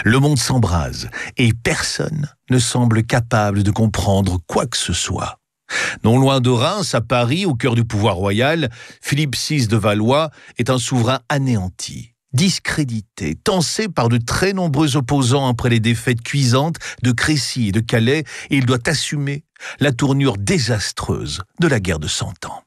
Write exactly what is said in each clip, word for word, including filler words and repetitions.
Le monde s'embrase et personne ne semble capable de comprendre quoi que ce soit. Non loin de Reims, à Paris, au cœur du pouvoir royal, Philippe six de Valois est un souverain anéanti, discrédité, tancé par de très nombreux opposants après les défaites cuisantes de Crécy et de Calais, et il doit assumer la tournure désastreuse de la guerre de Cent Ans.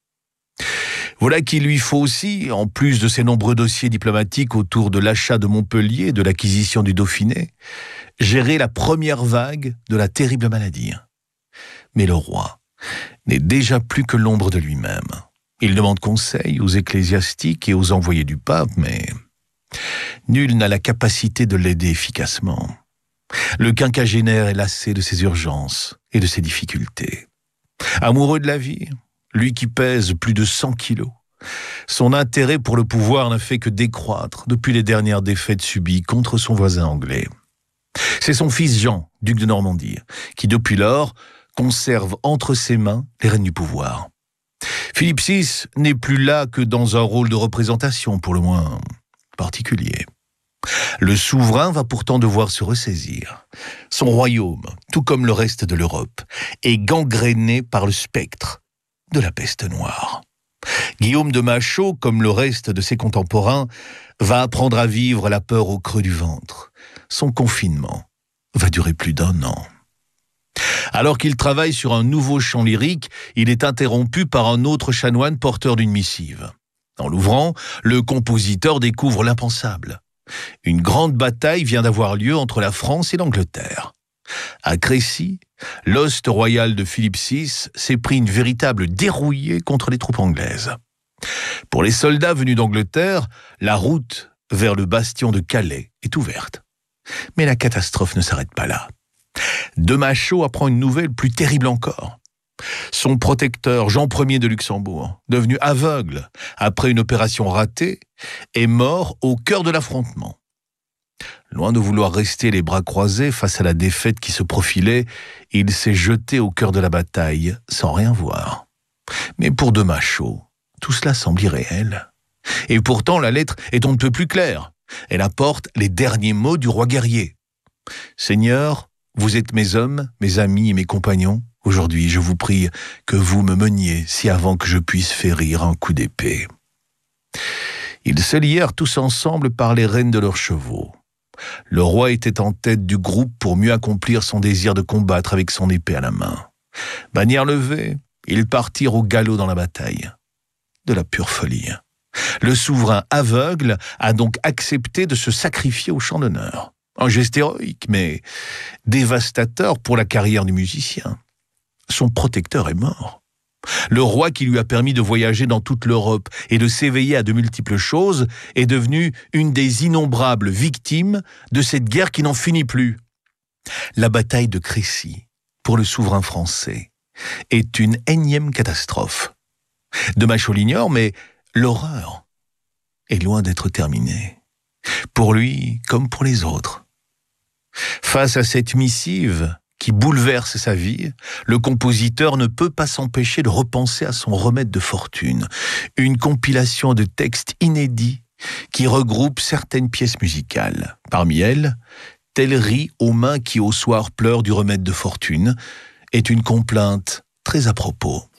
Voilà qu'il lui faut aussi, en plus de ses nombreux dossiers diplomatiques autour de l'achat de Montpellier et de l'acquisition du Dauphiné, gérer la première vague de la terrible maladie. Mais le roi n'est déjà plus que l'ombre de lui-même. Il demande conseil aux ecclésiastiques et aux envoyés du pape, mais nul n'a la capacité de l'aider efficacement. Le quinquagénaire est lassé de ses urgences et de ses difficultés. Amoureux de la vie, lui qui pèse plus de cent kilos, son intérêt pour le pouvoir n'a fait que décroître depuis les dernières défaites subies contre son voisin anglais. C'est son fils Jean, duc de Normandie, qui depuis lors conserve entre ses mains les rênes du pouvoir. Philippe six n'est plus là que dans un rôle de représentation, pour le moins particulier. Le souverain va pourtant devoir se ressaisir. Son royaume, tout comme le reste de l'Europe, est gangréné par le spectre de la peste noire. Guillaume de Machaut, comme le reste de ses contemporains, va apprendre à vivre la peur au creux du ventre. Son confinement va durer plus d'un an. Alors qu'il travaille sur un nouveau chant lyrique, il est interrompu par un autre chanoine porteur d'une missive. En l'ouvrant, le compositeur découvre l'impensable. Une grande bataille vient d'avoir lieu entre la France et l'Angleterre. À Crécy, l'hoste royal de Philippe six s'est pris une véritable dérouillée contre les troupes anglaises. Pour les soldats venus d'Angleterre, la route vers le bastion de Calais est ouverte. Mais la catastrophe ne s'arrête pas là. De Machaut apprend une nouvelle plus terrible encore. Son protecteur, Jean Ier de Luxembourg, devenu aveugle après une opération ratée, est mort au cœur de l'affrontement. Loin de vouloir rester les bras croisés face à la défaite qui se profilait, il s'est jeté au cœur de la bataille sans rien voir. Mais pour de Machaut, tout cela semble irréel. Et pourtant, la lettre est on ne peut plus claire. Elle apporte les derniers mots du roi guerrier. « Seigneur, vous êtes mes hommes, mes amis et mes compagnons. Aujourd'hui, je vous prie que vous me meniez si avant que je puisse férir un coup d'épée. » Ils se lièrent tous ensemble par les rênes de leurs chevaux. Le roi était en tête du groupe pour mieux accomplir son désir de combattre avec son épée à la main. Bannière levée, ils partirent au galop dans la bataille. De la pure folie. Le souverain aveugle a donc accepté de se sacrifier au champ d'honneur. Un geste héroïque, mais dévastateur pour la carrière du musicien. Son protecteur est mort. Le roi qui lui a permis de voyager dans toute l'Europe et de s'éveiller à de multiples choses est devenu une des innombrables victimes de cette guerre qui n'en finit plus. La bataille de Crécy, pour le souverain français, est une énième catastrophe. De Machaut l'ignore, mais l'horreur est loin d'être terminée. Pour lui, comme pour les autres. Face à cette missive qui bouleverse sa vie, le compositeur ne peut pas s'empêcher de repenser à son remède de fortune, une compilation de textes inédits qui regroupe certaines pièces musicales. Parmi elles, « Tel rit aux mains qui au soir pleurent du remède de fortune » est une complainte très à propos.